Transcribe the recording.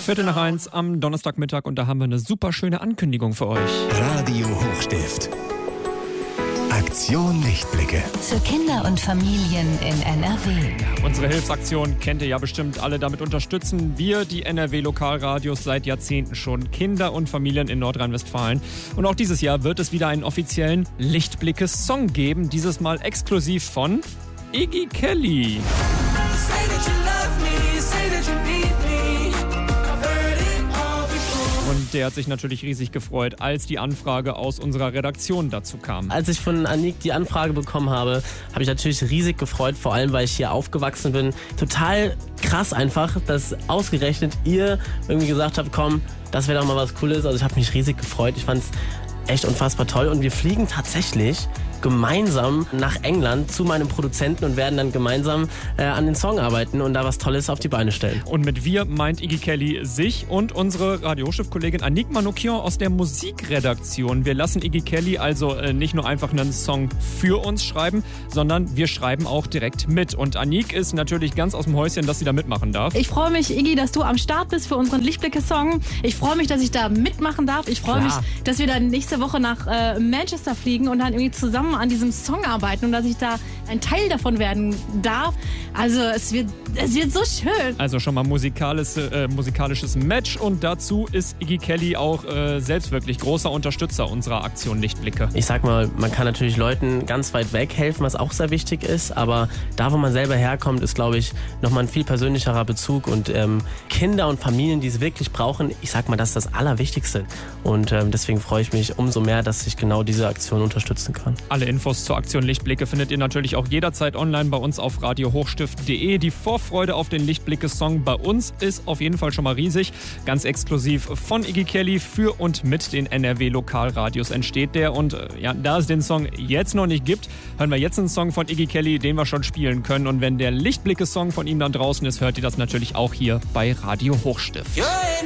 1:15 am Donnerstagmittag und da haben wir eine super schöne Ankündigung für euch. Radio Hochstift. Aktion Lichtblicke. Für Kinder und Familien in NRW. Unsere Hilfsaktion kennt ihr ja bestimmt alle. Damit unterstützen wir, die NRW-Lokalradios, seit Jahrzehnten schon Kinder und Familien in Nordrhein-Westfalen. Und auch dieses Jahr wird es wieder einen offiziellen Lichtblicke-Song geben. Dieses Mal exklusiv von Iggy Kelly. Und der hat sich natürlich riesig gefreut, als die Anfrage aus unserer Redaktion dazu kam. Als ich von Anik die Anfrage bekommen habe, habe ich natürlich riesig gefreut, vor allem, weil ich hier aufgewachsen bin. Total krass einfach, dass ausgerechnet ihr irgendwie gesagt habt, komm, das wäre doch mal was Cooles. Also ich habe mich riesig gefreut. Ich fand es echt unfassbar toll. Und wir fliegen tatsächlich gemeinsam nach England zu meinem Produzenten und werden dann gemeinsam an den Song arbeiten und da was Tolles auf die Beine stellen. Und mit wir meint Iggy Kelly sich und unsere Radio Hochstift-Kollegin Anik Manoukian aus der Musikredaktion. Wir lassen Iggy Kelly also nicht nur einfach einen Song für uns schreiben, sondern wir schreiben auch direkt mit. Und Anik ist natürlich ganz aus dem Häuschen, dass sie da mitmachen darf. Ich freue mich, Iggy, dass du am Start bist für unseren Lichtblicke-Song. Ich freue mich, dass ich da mitmachen darf. Ich freue mich, dass wir dann nächste Woche nach Manchester fliegen und dann irgendwie zusammen an diesem Song arbeiten und dass ich da ein Teil davon werden darf. Also es wird so schön. Also schon mal musikalisches Match und dazu ist Iggy Kelly auch selbst wirklich großer Unterstützer unserer Aktion Lichtblicke. Ich sag mal, man kann natürlich Leuten ganz weit weg helfen, was auch sehr wichtig ist, aber da, wo man selber herkommt, ist, glaube ich, nochmal ein viel persönlicherer Bezug und Kinder und Familien, die es wirklich brauchen, ich sag mal, das ist das Allerwichtigste und deswegen freue ich mich umso mehr, dass ich genau diese Aktion unterstützen kann. Alle Infos zur Aktion Lichtblicke findet ihr natürlich auch jederzeit online bei uns auf radiohochstift.de. Die Vorfreude auf den Lichtblicke-Song bei uns ist auf jeden Fall schon mal riesig. Ganz exklusiv von Iggy Kelly für und mit den NRW-Lokalradios entsteht der. Und da es den Song jetzt noch nicht gibt, hören wir jetzt einen Song von Iggy Kelly, den wir schon spielen können. Und wenn der Lichtblicke-Song von ihm dann draußen ist, hört ihr das natürlich auch hier bei Radio Hochstift.